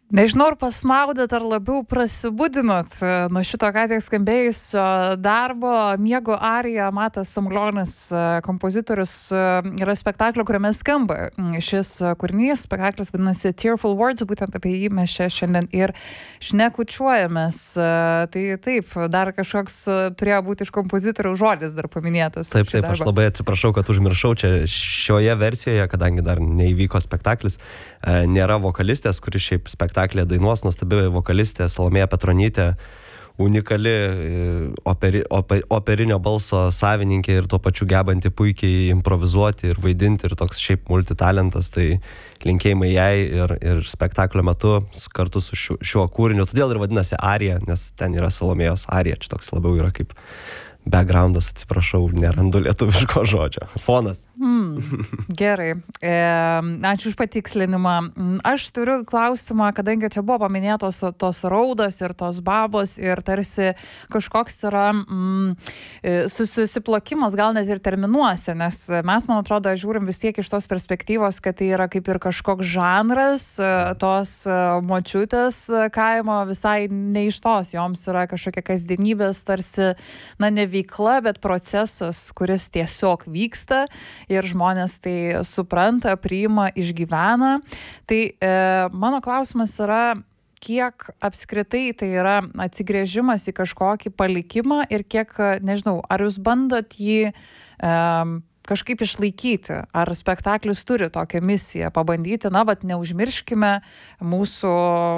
Nežinau, ar pasnaudėt, ar labiau prasibudinot nuo šito ką tik skambėjusio darbo. Miego arija Matas Samulionis, kompozitorius, yra spektaklio, kuriame skamba šis kūrinys. Spektaklis vadinasi Tearful Words, būtent apie jį mes čia šiandien ir šnekučiuojamės. Tai taip, dar kažkoks turėjo būti iš kompozitoriaus žodis dar paminėtas. Taip, aš labai atsiprašau, kad užmiršau čia šioje versijoje, kadangi dar neįvyko spektaklis. Nėra vokalistės, kuri šiaip spektaklė dainuos, nuostabi vokalistė Salomėja Petronytė, unikali operinio balso savininkė ir tuo pačiu gebanti puikiai improvizuoti ir vaidinti ir toks šiaip multitalentas, tai linkėjimai jai ir spektaklio metu kartu su šiuo kūriniu. Todėl ir vadinasi arija, nes ten yra Salomėjos arija, čia toks labiau yra kaip backgroundas, atsiprašau, nerandu lietuviško žodžio. Fonas. Gerai. Ačiū už patikslinimą. Aš turiu klausimą, kadangi čia buvo paminėtos tos raudos ir tos babos ir tarsi kažkoks yra susiplakimas, gal net ir terminuose, nes mes, man atrodo, žiūrim vis tiek iš tos perspektyvos, kad tai yra kaip ir kažkoks žanras, tos močiutės kaimo visai ne iš tos, joms yra kažkokia kasdienybės, tarsi, ne veikla, bet procesas, kuris tiesiog vyksta ir žmonės tai supranta, priima, išgyvena. Tai mano klausimas yra, kiek apskritai tai yra atsigręžimas į kažkokį palikimą ir kiek, nežinau, ar jūs bandot jį kažkaip išlaikyti, ar spektaklis turi tokią misiją pabandyti, neužmirškime mūsų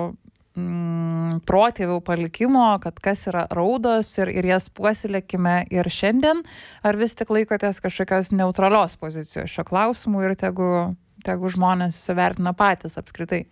protėvių palikimo, kad kas yra raudos ir jas puoselėkime ir šiandien, ar vis tik laikotės kažkokios neutralios pozicijos šio klausimu ir tegu žmonės įsivertina patys apskritai?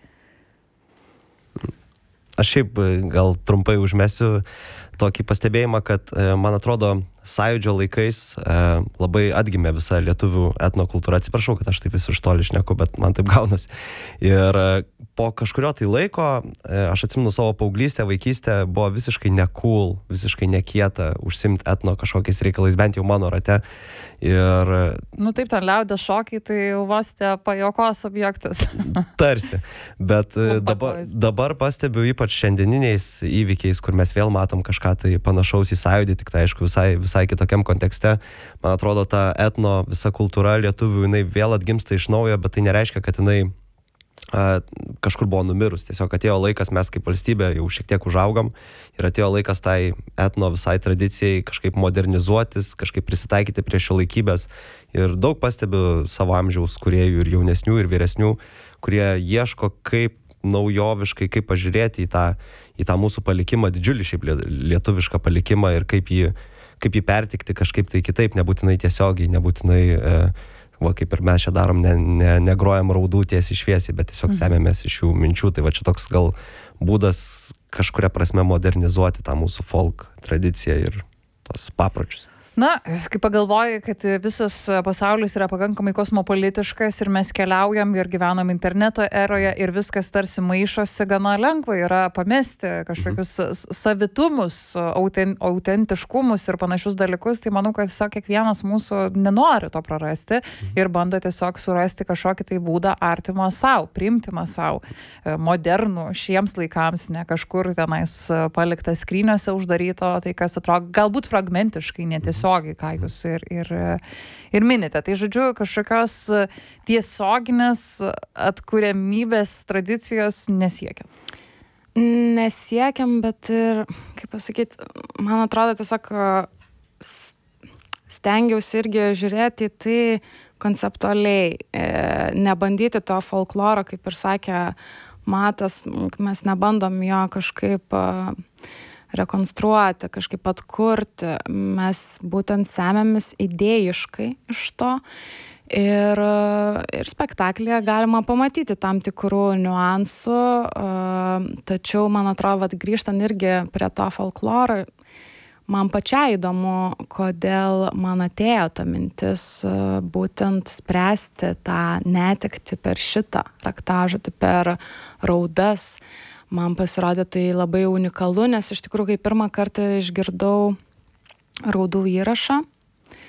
Aš šiaip gal trumpai užmesiu tokį pastebėjimą, kad man atrodo sąjūdžio laikais labai atgimė visa lietuvių etnokultūra. Atsiprašau, kad aš taip vis iš toli šneku, bet man taip gaunasi. Ir po kažkurio tai laiko, aš atsimenu savo paauglystę, vaikystę, buvo visiškai necool, visiškai nekieta užsimti etno kažkokiais reikalais, bent jau mano rate. Ir taip, ten liaudės šokiai, tai jau vos te pajokos objektas. Tarsi. Bet dabar pastebiu ypač šiandieniniais įvykiais, kur mes vėl matom kažką tai panašaus į sąjūdį, tik tai aišku visai kitokiam kontekste. Man atrodo, ta etno visa kultūra lietuvių, jinai vėl atgimsta iš naujo, bet tai nereiškia, kad jinai kažkur buvo numirus. Tiesiog atėjo laikas, mes kaip valstybė jau šiek tiek užaugam ir atėjo laikas tai etno visai tradicijai kažkaip modernizuotis, kažkaip prisitaikyti prie šiuolaikybės. Ir daug pastebiu savo amžiaus kūrėjų ir jaunesnių ir vyresnių, kurie ieško kaip naujoviškai, kaip pažiūrėti į tą mūsų palikimą, didžiulį šiaip lietuvišką palikimą ir kaip jį pertikti kažkaip tai kitaip, nebūtinai tiesiogiai, nebūtinai kaip ir mes čia darom, negrojam raudų tiesiai šviesiai, bet tiesiog semėmės iš jų minčių. Tai čia toks gal būdas kažkuria prasme modernizuoti tą mūsų folk tradiciją ir tos papročius. Kai pagalvoji, kad visas pasaulis yra pakankamai kosmopolitiškas ir mes keliaujam ir gyvenam interneto eroje ir viskas tarsi maišosi, gana lengva yra pamesti kažkokius savitumus, autentiškumus ir panašius dalykus, tai manau, kad tiesiog kiekvienas mūsų nenori to prarasti ir bando tiesiog surasti kažkokį tai būdą artimą savo, priimtiną savo, modernų šiems laikams, ne kažkur tenais paliktas skryniuose uždaryto, tai kas atrodo galbūt fragmentiškai, netiesiog ką jūs ir minite. Tai žodžiu, kažkokios tiesioginės atkuriamybės tradicijos nesiekiam. Nesiekiam, bet ir, kaip pasakyti, man atrodo tiesiog stengiausi irgi žiūrėti į tai konceptualiai, nebandyti to folkloro, kaip ir sakė Matas, mes nebandom jo kažkaip rekonstruoti, kažkaip atkurti. Mes būtent semėmės idėjiškai iš to ir spektaklyje galima pamatyti tam tikrų niuansų, tačiau, man atrodo, grįžtant irgi prie to folkloro, man pačiai įdomu, kodėl man atėjo ta mintis būtent spręsti tą netektį per šitą raktažodį, per raudas. Man pasirodė tai labai unikalu, nes iš tikrųjų, kai pirmą kartą išgirdau raudų įrašą,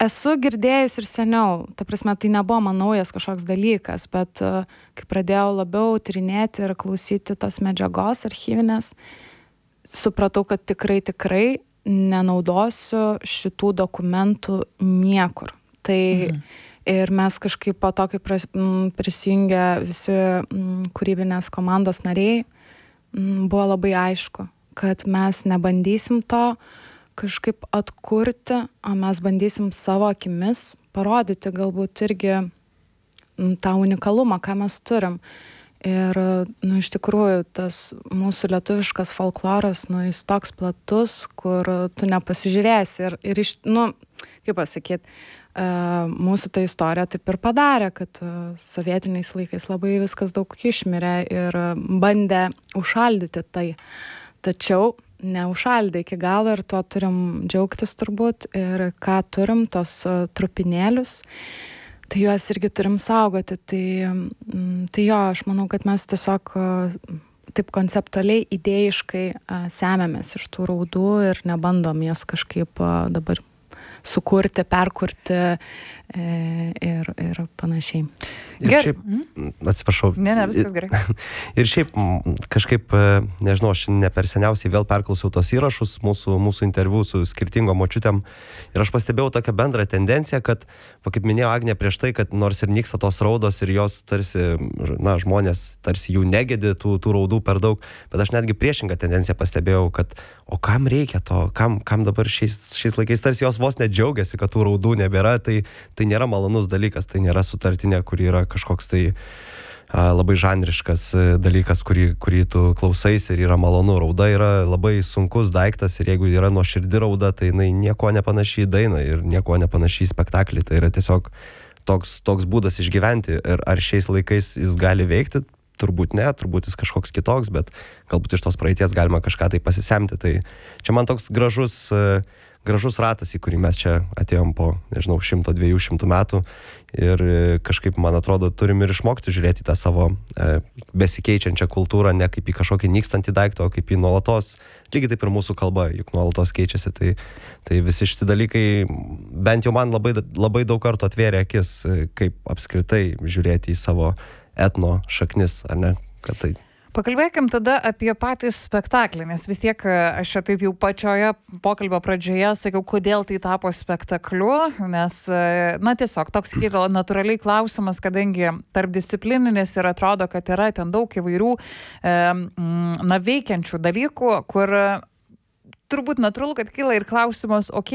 esu girdėjus ir seniau, ta prasme, tai nebuvo man naujas kažkoks dalykas, bet kai pradėjau labiau tyrinėti ir klausyti tos medžiagos archyvinės, supratau, kad tikrai nenaudosiu šitų dokumentų niekur. Tai ir mes kažkaip po to, kai prisijungė visi kūrybinės komandos nariai, buvo labai aišku, kad mes nebandysim to kažkaip atkurti, o mes bandysim savo akimis parodyti galbūt irgi tą unikalumą, ką mes turim. Ir, iš tikrųjų, tas mūsų lietuviškas folkloras, jis toks platus, kur tu nepasižiūrėsi. Ir kaip pasakyti, mūsų ta istorija taip ir padarė, kad sovietiniais laikais labai viskas daug išmirė ir bandė užšaldyti tai. Tačiau neužšaldė iki galo ir tuo turim džiaugtis turbūt. Ir ką turim, tos trupinėlius, tai juos irgi turim saugoti. Tai jo, aš manau, kad mes tiesiog taip konceptualiai, idėjiškai semiamės iš tų raudų ir nebandom jas kažkaip dabar sukurti, perkurti ir panašiai. Ir šiaip, atsiprašau. Ne, viskas gerai. Ir šiaip kažkaip, nežinau, aš ne per seniausiai vėl perklausiau tos įrašus mūsų interviu su skirtingom močiutėm ir aš pastebėjau tokią bendrą tendenciją, kad, kaip minėjo Agnė prieš tai, kad nors ir nyksta tos raudos ir jos tarsi, žmonės tarsi jų negedi tų raudų per daug, bet aš netgi priešingą tendenciją pastebėjau, kad o kam reikia to, kam dabar šiais laikais tarsi jos vos nedžiaugiasi, kad tų raudų nebėra, tai nėra malonus dalykas, tai nėra sutartinė, kuri yra kažkoks tai labai žanriškas dalykas, kurį tu klausais ir yra malonu. Rauda yra labai sunkus daiktas ir jeigu yra nuoširdi rauda, tai jinai nieko nepanaši į dainą ir nieko nepanaši į spektaklį. Tai yra tiesiog toks būdas išgyventi. Ir ar šiais laikais jis gali veikti? Turbūt ne, turbūt jis kažkoks kitoks, bet galbūt iš tos praeities galima kažką tai pasisemti. Tai čia man toks gražus ratas, į kurį mes čia atėjom po, 100-200 metų ir kažkaip, man atrodo, turim ir išmokti žiūrėti tą savo besikeičiančią kultūrą ne kaip į kažkokį nykstantį daiktą, o kaip į nuolatos, lygiai taip ir mūsų kalba, juk nuolatos keičiasi, tai visi šitie dalykai, bent jau man labai daug kartų atvėrė akis, kaip apskritai žiūrėti į savo etno šaknis, ar ne, kad tai... Pakalbėkim tada apie patį spektaklį, nes vis tiek aš čia taip jau pačioje pokalbio pradžioje sakiau, kodėl tai tapo spektakliu, nes, tiesiog toks kilo natūraliai klausimas, kadangi tarpdisciplininis ir atrodo, kad yra ten daug įvairių veikiančių dalykų, kur turbūt natūralu, kad kyla ir klausimas,